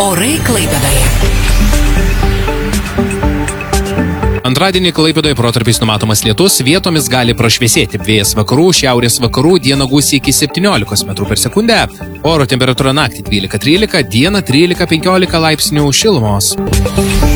Orai Klaipėdoje. Antradienį Klaipėdoje protarpiais numatomas lietus, vietomis gali prašviesėti. Vėjas vakarų, šiaurės vakarų, dieną gūsiai iki 17 metrų per sekundę. Oro temperatūra naktį 12-13, dieną 13-15 laipsnių šilumos.